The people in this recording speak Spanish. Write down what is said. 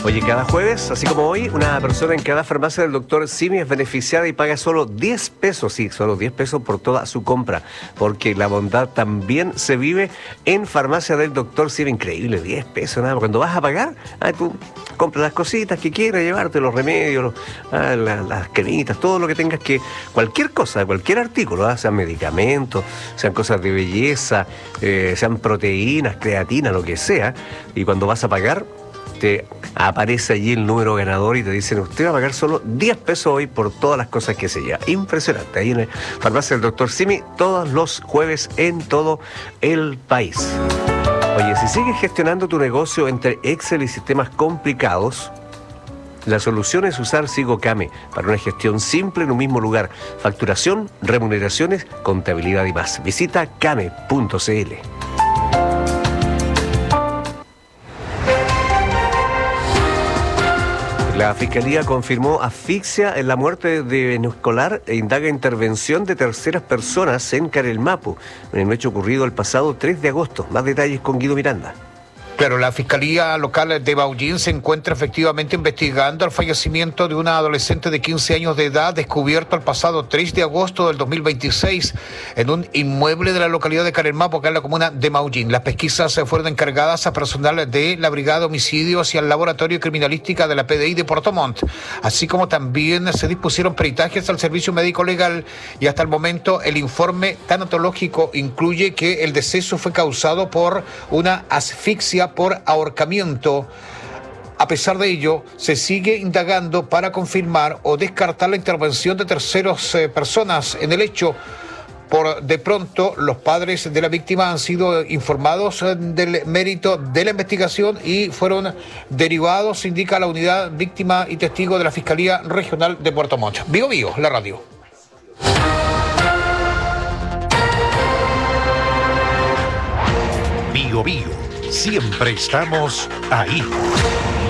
Oye, cada jueves, así como hoy, una persona en cada farmacia del doctor Simi es beneficiada y paga solo 10 pesos, sí, solo 10 pesos por toda su compra, porque la bondad también se vive en farmacia del doctor Simi. Increíble, 10 pesos, nada. Cuando vas a pagar, tú compras las cositas que quieras llevarte, los remedios, las cremitas, todo lo que tengas que, cualquier cosa, cualquier artículo, sean medicamentos, sean cosas de belleza, sean proteínas, creatina, lo que sea, y cuando vas a pagar, te aparece allí el número ganador y te dicen, usted va a pagar solo 10 pesos hoy por todas las cosas que se lleva. Impresionante. Ahí en la farmacia del doctor Simi, todos los jueves en todo el país. Oye, si sigues gestionando tu negocio entre Excel y sistemas complicados, la solución es usar SigoCame para una gestión simple en un mismo lugar. Facturación, remuneraciones, contabilidad y más. Visita came.cl. La Fiscalía confirmó asfixia en la muerte de Escolar e indaga intervención de terceras personas en Carelmapu, en un hecho ocurrido el pasado 3 de agosto. Más detalles con Guido Miranda. Claro, la Fiscalía Local de Maullín se encuentra efectivamente investigando el fallecimiento de una adolescente de 15 años de edad descubierto el pasado 3 de agosto del 2026 en un inmueble de la localidad de Carelmapu, acá en la comuna de Maullín. Las pesquisas fueron encargadas a personal de la Brigada de Homicidios y al Laboratorio Criminalística de la PDI de Puerto Montt, así como también se dispusieron peritajes al Servicio Médico Legal y hasta el momento el informe tanatológico incluye que el deceso fue causado por una asfixia por ahorcamiento. A pesar de ello, se sigue indagando para confirmar o descartar la intervención de terceras personas en el hecho. Por de pronto, los padres de la víctima han sido informados del mérito de la investigación y fueron derivados, indica la unidad víctima y testigo de la Fiscalía Regional de Puerto Montt. Bio Bio, la radio. Bio Bio. Siempre estamos ahí.